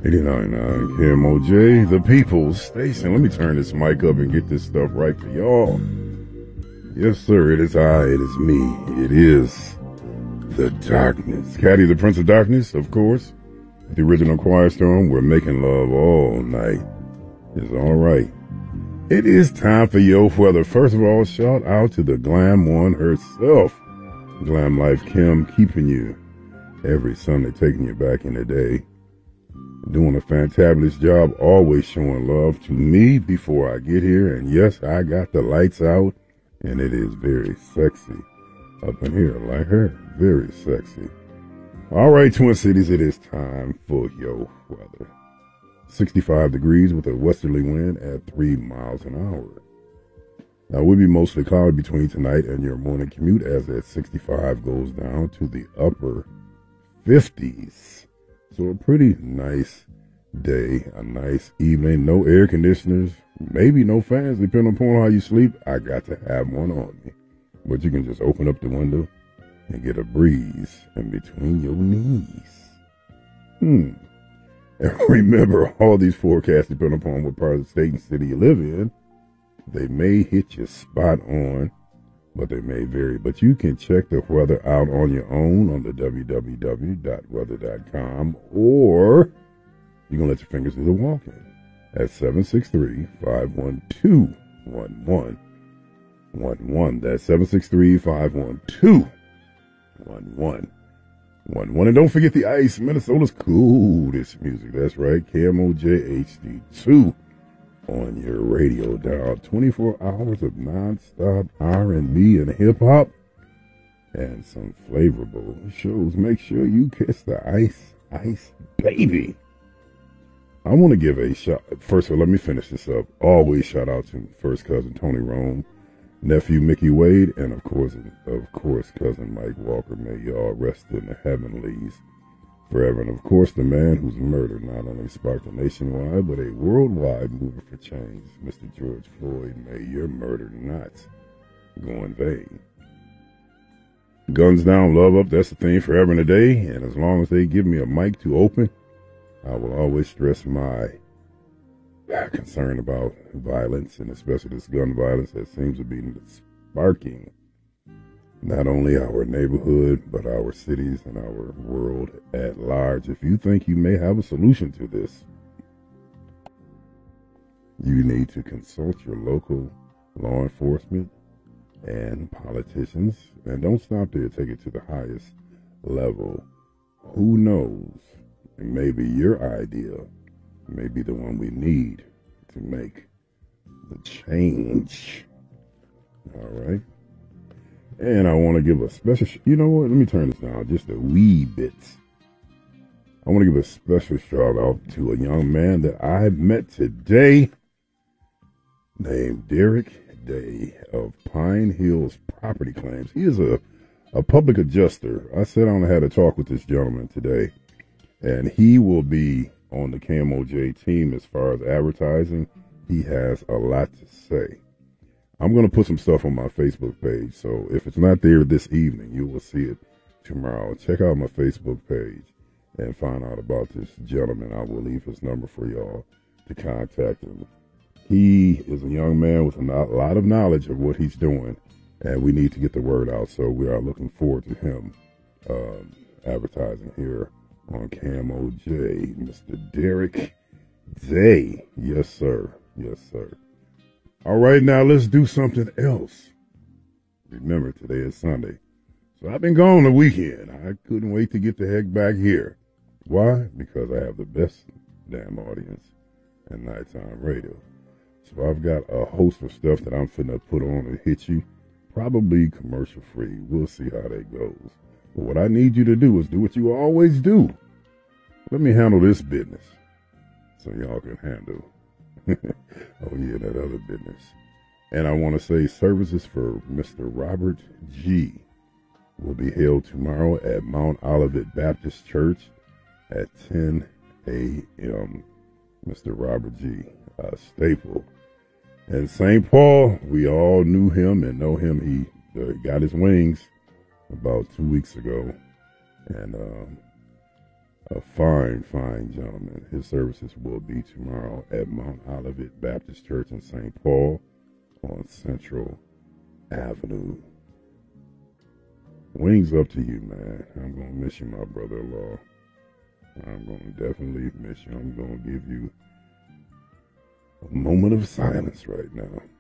89.9 KMOJ, the People's Station. Let me turn this mic up and get this stuff right for y'all. Yes, sir, it is I, it is me, it is the darkness. Caddy, the Prince of Darkness, of course. The original Quiet Storm, we're making love all night. It's all right. It is time for your weather. First of all, shout out to the Glam One herself. Glam Life Kim, keeping you every Sunday, taking you back in the day. Doing a fantabulous job, always showing love to me before I get here. And yes, I got the lights out, and it is very sexy up in here, like her. Very sexy. All right, Twin Cities, it is time for your weather. 65 degrees with a westerly wind at 3 miles an hour. Now, we'll be mostly cloudy between tonight and your morning commute as that 65 goes down to the upper 50s. So a pretty nice day, a nice evening. No air conditioners, maybe no fans, depending upon how you sleep. I got to have one on me. But you can just open up the window and get a breeze in between your knees. And remember, all these forecasts depend upon what part of the state and city you live in. They may hit you spot on, but they may vary. But you can check the weather out on your own on the www.weather.com, or you can let your fingers do the walking at 763-512-1111. That's 763-512-1111. And don't forget the ice. Minnesota's coolest music. That's right. KMOJ HD2 on your radio dial. 24 hours of nonstop R&B and hip hop and some flavorful shows. Make sure you kiss the ice, baby. I want to give a shout. First of all, let me finish this up. Always shout out to first cousin Tony Rome, nephew Mickey Wade, and of course, cousin Mike Walker. May y'all rest in the heavenlies forever. And of course, the man whose murder not only sparked a nationwide, but a worldwide movement for change, Mr. George Floyd. May your murder not go in vain. Guns down, love up, that's the theme forever and a day. And as long as they give me a mic to open, I will always stress my concern about violence, and especially this gun violence that seems to be sparking not only our neighborhood, but our cities and our world at large. If you think you may have a solution to this, you need to consult your local law enforcement and politicians. And don't stop there, take it to the highest level. Who knows? Maybe your idea may be the one we need to make the change. All right. And I want to give a special, you know what? Let me turn this down just a wee bit. I want to give a special shout out to a young man that I met today named Derek Day of Pine Hills Property Claims. He is a public adjuster. I sat down and had a talk with this gentleman today, and he will be on the KMOJ team as far as advertising. He has a lot to say. I'm going to put some stuff on my Facebook page, so if it's not there this evening, you will see it tomorrow. Check out my Facebook page and find out about this gentleman. I will leave his number for y'all to contact him. He is a young man with a lot of knowledge of what he's doing, and we need to get the word out, so we are looking forward to him advertising here on KMOJ. Mr. Derek Day. Yes, sir. Yes, sir. All right, now let's do something else. Remember, today is Sunday. So I've been gone the weekend. I couldn't wait to get the heck back here. Why? Because I have the best damn audience in nighttime radio. So I've got a host of stuff that I'm finna put on and hit you. Probably commercial free. We'll see how that goes. But what I need you to do is do what you always do. Let me handle this business so y'all can handle oh yeah, that other business. And I want to say services for Mr. Robert G. will be held tomorrow at Mount Olivet Baptist Church at 10 a.m. Mr. Robert G. Staple. And St. Paul, we all knew him and know him. He got his wings about 2 weeks ago. And A fine, fine gentleman. His services will be tomorrow at Mount Olivet Baptist Church in St. Paul on Central Avenue. Wings up to you, man. I'm going to miss you, my brother-in-law. I'm going to definitely miss you. I'm going to give you a moment of silence right now.